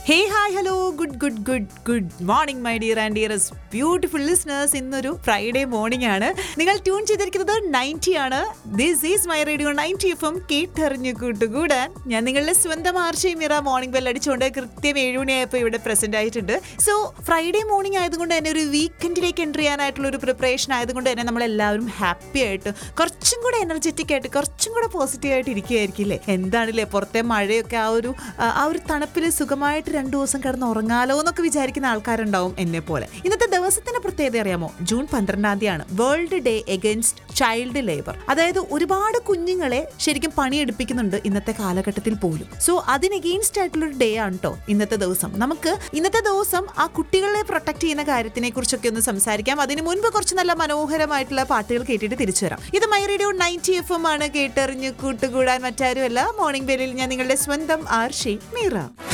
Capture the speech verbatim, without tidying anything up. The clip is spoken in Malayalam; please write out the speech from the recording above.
Hey hi hello good good good good morning my dear and dearest beautiful listeners. ഇന്നൊരു ഫ്രൈഡേ മോർണിംഗ് ആണ്. നിങ്ങൾ ട്യൂൺ ചെയ്തിരിക്കുന്നത് നയൻറ്റി ആണ്. This is my radio ninety F M. കേട്ടറിഞ്ഞു കൂട്ടുകൂടാൻ ഞാൻ നിങ്ങളുടെ സ്വന്തം ആർഷി മിറ മോർണിംഗ് ബെൽ അടിച്ചുകൊണ്ട് കൃത്യം ഏഴ് മണിയായപ്പോൾ ഇവിടെ പ്രസന്റ് ആയിട്ടുണ്ട്. സോ ഫ്രൈഡേ മോർണിംഗ് ആയതുകൊണ്ട് തന്നെ ഒരു വീക്കെൻഡിലേക്ക് എൻ്റർ ചെയ്യാനായിട്ടുള്ള ഒരു പ്രിപ്പറേഷൻ ആയതുകൊണ്ട് തന്നെ നമ്മളെല്ലാവരും ഹാപ്പി ആയിട്ട് കുറച്ചും കൂടെ എനർജറ്റിക് ആയിട്ട് കുറച്ചും കൂടെ പോസിറ്റീവ് ആയിട്ട് ഇരിക്കുകയായിരിക്കില്ലേ. എന്താണില്ലേ പുറത്തെ മഴയൊക്കെ ആ ഒരു ആ ഒരു തണുപ്പിൽ സുഖമായിട്ട് രണ്ടു ദിവസം കിടന്ന് ഉറങ്ങാലോ എന്നൊക്കെ വിചാരിക്കുന്ന ആൾക്കാരുണ്ടാവും എന്നെ പോലെ. ഇന്നത്തെ ദിവസത്തിന്റെ പ്രത്യേകത അറിയാമോ? ജൂൺ പന്ത്രണ്ടാം തീയതിയാണ് world day against child labour. അതായത് ഒരുപാട് കുഞ്ഞുങ്ങളെ ശരിക്കും പണിയെടുപ്പിക്കുന്നുണ്ട് ഇന്നത്തെ കാലഘട്ടത്തിൽ പോലും. സോ അതിന് എഗെയിൻസ്റ്റ് ആയിട്ടുള്ള ഒരു ഡേ ആണ് കേട്ടോ ഇന്നത്തെ ദിവസം. നമുക്ക് ഇന്നത്തെ ദിവസം ആ കുട്ടികളെ പ്രൊട്ടക്ട് ചെയ്യുന്ന കാര്യത്തിനെ കുറിച്ചൊക്കെ ഒന്ന് സംസാരിക്കാം. അതിന് മുൻപ് കുറച്ച് നല്ല മനോഹരമായിട്ടുള്ള പാട്ടുകൾ കേട്ടിട്ട് തിരിച്ചു വരാം. ഇത് my radio ninety F M ആണ്. കേട്ടറിഞ്ഞ് കൂട്ടുകൂടാൻ മറ്റാരുമല്ല, മോർണിംഗ് ബെല്ലിൽ ഞാൻ നിങ്ങളുടെ സ്വന്തം ആർഷി മീറ.